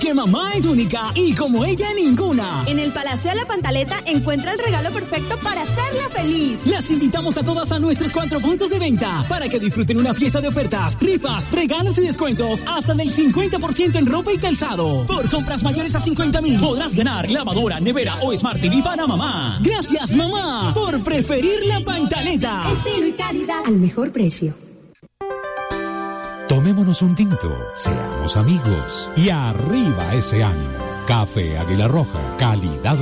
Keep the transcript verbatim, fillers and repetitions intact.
porque mamá es única y como ella ninguna. En el Palacio de la Pantaleta encuentra el regalo perfecto para hacerla feliz. Las invitamos a todas a nuestros cuatro puntos de venta para que disfruten una fiesta de ofertas, rifas, regalos y descuentos hasta del cincuenta por ciento en ropa y calzado. Por compras mayores a cincuenta mil podrás ganar lavadora, nevera o Smart T V para mamá. Gracias, mamá, por preferir la Pantaleta. Estilo y calidad al mejor precio. Tomémonos un tinto, seamos amigos y arriba ese ánimo. Café Águila Roja, calidad